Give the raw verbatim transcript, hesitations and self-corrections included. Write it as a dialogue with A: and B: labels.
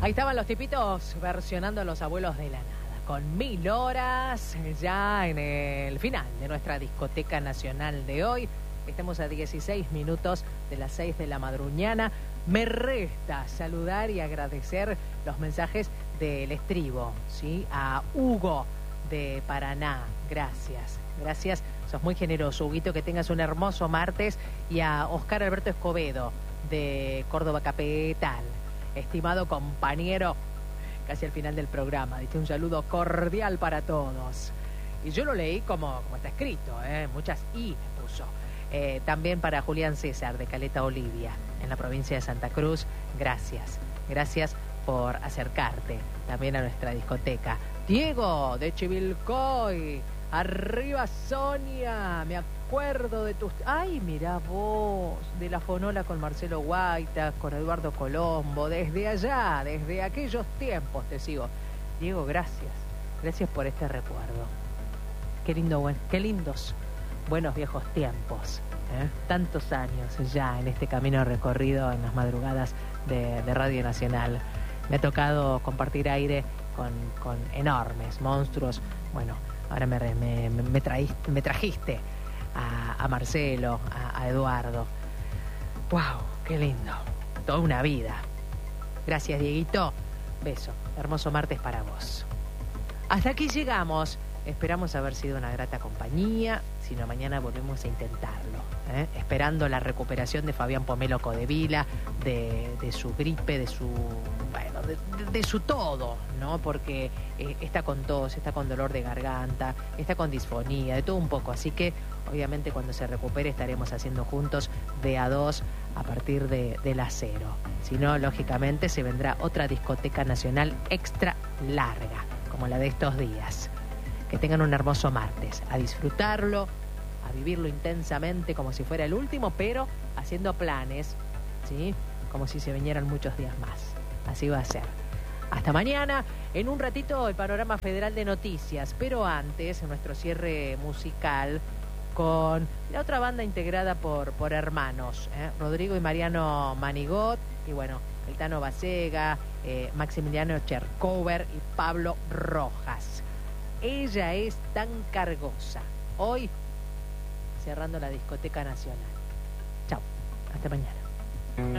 A: Ahí estaban los tipitos versionando a Los Abuelos de la Nada, con Mil Horas, ya en el final de nuestra discoteca nacional de hoy. Estamos a dieciséis minutos de las seis de la madruñana. Me resta saludar y agradecer los mensajes del estribo, ¿sí? A Hugo de Paraná, gracias, gracias, sos muy generoso, Huguito, que tengas un hermoso martes. Y a Oscar Alberto Escobedo de Córdoba Capital, estimado compañero, casi al final del programa, dice un saludo cordial para todos. Y yo lo leí como, como está escrito, ¿eh? Muchas I me puso. Eh, también para Julián César de Caleta Olivia, en la provincia de Santa Cruz, gracias, gracias por acercarte también a nuestra discoteca. Diego de Chivilcoy, arriba Sonia, me acuerdo de tus... Ay, mirá vos, de la fonola con Marcelo Guaita, con Eduardo Colombo, desde allá, desde aquellos tiempos te sigo. Diego, gracias, gracias por este recuerdo. Qué lindo, buen, qué lindos, buenos viejos tiempos, ¿eh? Tantos años ya en este camino recorrido en las madrugadas de, de Radio Nacional. Me ha tocado compartir aire con, con enormes monstruos. Bueno, ahora me, me, me, traíste, me trajiste a, a Marcelo, a, a Eduardo. ¡Wow! ¡Qué lindo! Toda una vida. Gracias, Dieguito. Beso. Hermoso martes para vos. Hasta aquí llegamos. Esperamos haber sido una grata compañía. Si no, mañana volvemos a intentarlo, ¿eh? Esperando la recuperación de Fabián Pomelo Codevila, de, de su gripe, de su... bueno, de, de, de su todo, ¿no? Porque eh, está con tos, está con dolor de garganta, está con disfonía, de todo un poco. Así que, obviamente, cuando se recupere estaremos haciendo juntos de a dos a partir de, de las cero. Si no, lógicamente, se vendrá otra discoteca nacional extra larga, como la de estos días. Que tengan un hermoso martes, a disfrutarlo, a vivirlo intensamente como si fuera el último, pero haciendo planes, ¿sí? Como si se vinieran muchos días más. Así va a ser. Hasta mañana, en un ratito el panorama federal de noticias, pero antes nuestro cierre musical con la otra banda integrada por, por hermanos, ¿eh? Rodrigo y Mariano Manigot, y bueno, el Tano Basega, eh, Maximiliano Chercover y Pablo Rojas. Ella es tan cargosa. Hoy, cerrando la discoteca nacional. Chao, hasta mañana.